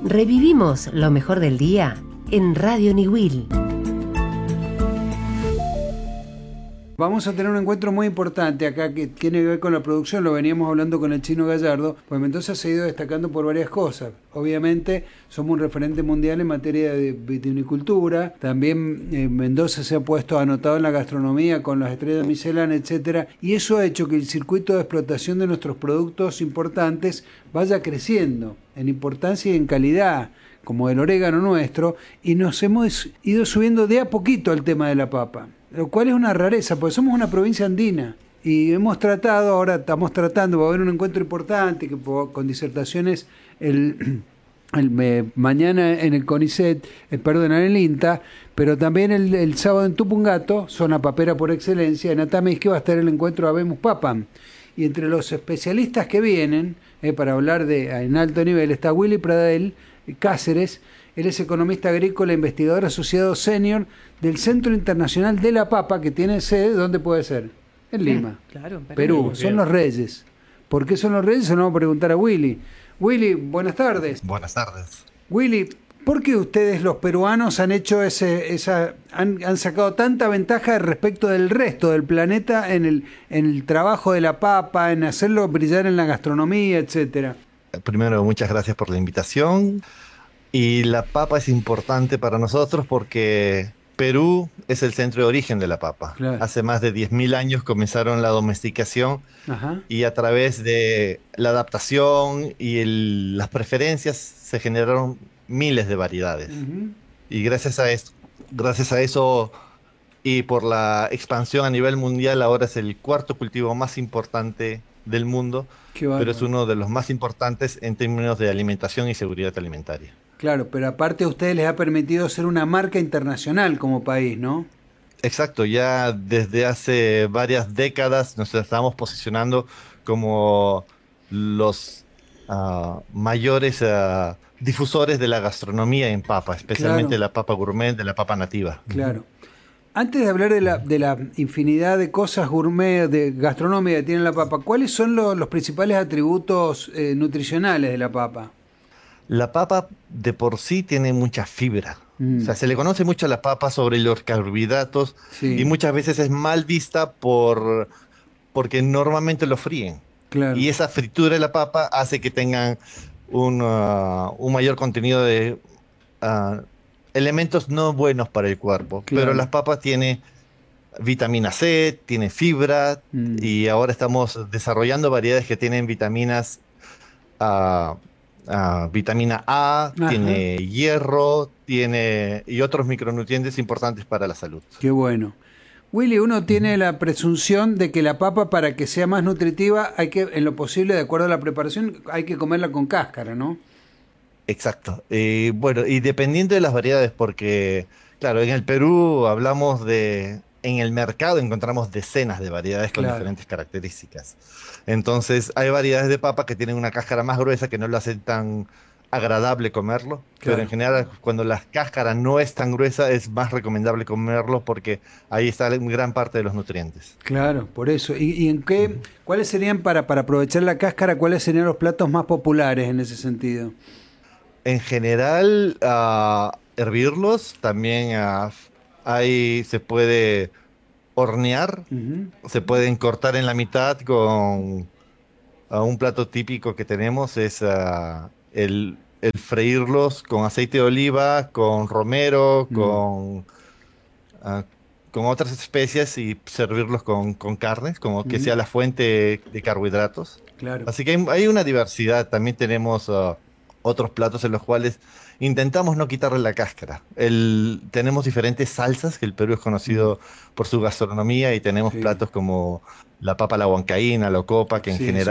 Revivimos lo mejor del día en Radio Niwil. Vamos a tener un encuentro muy importante acá que tiene que ver con la producción, lo veníamos hablando con el Chino Gallardo, pues Mendoza se ha ido destacando por varias cosas. Obviamente somos un referente mundial en materia de vitivinicultura, también Mendoza se ha puesto anotado en la gastronomía con las estrellas Michelin, etcétera, y eso ha hecho que el circuito de explotación de nuestros productos importantes vaya creciendo en importancia y en calidad, como el orégano nuestro, y nos hemos ido subiendo de a poquito al tema de la papa. Lo cual es una rareza, porque somos una provincia andina y hemos tratado, ahora estamos tratando, va a haber un encuentro importante que con disertaciones mañana en el CONICET, en el INTA, pero también el sábado en Tupungato, zona papera por excelencia, en Atameizque va a estar el encuentro Habemos Papam. Y entre los especialistas que vienen, para hablar en alto nivel, está Willy Pradel Cáceres. Él es economista agrícola, investigador asociado senior del Centro Internacional de la Papa, que tiene sede, ¿dónde puede ser? En Lima. Claro, Perú. Son los reyes. ¿Por qué son los reyes? Se lo vamos a preguntar a Willy. Willy, buenas tardes. Buenas tardes. Willy, ¿por qué ustedes los peruanos han hecho han sacado tanta ventaja respecto del resto del planeta en el trabajo de la papa, en hacerlo brillar en la gastronomía, etcétera? Primero, muchas gracias por la invitación. Y la papa es importante para nosotros porque Perú es el centro de origen de la papa. Claro. Hace más de 10.000 años comenzaron la domesticación. Ajá. Y a través de la adaptación y las preferencias se generaron miles de variedades. Uh-huh. Y gracias a eso y por la expansión a nivel mundial, ahora es el cuarto cultivo más importante del mundo, pero es uno de los más importantes en términos de alimentación y seguridad alimentaria. Claro, pero aparte a ustedes les ha permitido ser una marca internacional como país, ¿no? Exacto, ya desde hace varias décadas nos estamos posicionando como los mayores difusores de la gastronomía en papa, especialmente Claro. la papa gourmet, de la papa nativa. Claro. Antes de hablar de la infinidad de cosas gourmet, de gastronomía que tiene la papa, ¿cuáles son los principales atributos nutricionales de la papa? La papa de por sí tiene mucha fibra. O sea, se le conoce mucho a la papa sobre los carbohidratos, Sí. y muchas veces es mal vista porque normalmente lo fríen. Claro. Y esa fritura de la papa hace que tengan un mayor contenido de elementos no buenos para el cuerpo. Claro. Pero las papas tienen vitamina C, tiene fibra, y ahora estamos desarrollando variedades que tienen vitaminas, vitamina A, Ajá. tiene hierro, y otros micronutrientes importantes para la salud. Qué bueno. Willy, uno tiene la presunción de que la papa, para que sea más nutritiva, hay que, en lo posible, de acuerdo a la preparación, hay que comerla con cáscara, ¿no? Exacto. Bueno, y dependiendo de las variedades, porque, claro, en el Perú en el mercado encontramos decenas de variedades con Claro. diferentes características. Entonces, hay variedades de papa que tienen una cáscara más gruesa que no lo hacen tan agradable comerlo, Claro. pero en general, cuando la cáscara no es tan gruesa, es más recomendable comerlo porque ahí está gran parte de los nutrientes. Claro, por eso. ¿Y en cuáles serían, para aprovechar la cáscara, cuáles serían los platos más populares en ese sentido? En general, hervirlos, también se puede hornear, Uh-huh. se pueden cortar en la mitad con un plato típico que tenemos, es el freírlos con aceite de oliva, con romero, con otras especias, y servirlos con carnes, como que sea la fuente de carbohidratos. Claro. Así que hay una diversidad. También tenemos otros platos en los cuales intentamos no quitarle la cáscara. Tenemos diferentes salsas, que el Perú es conocido por su gastronomía, y tenemos Sí. platos como la papa a la huancaína, la ocopa, que en Sí, general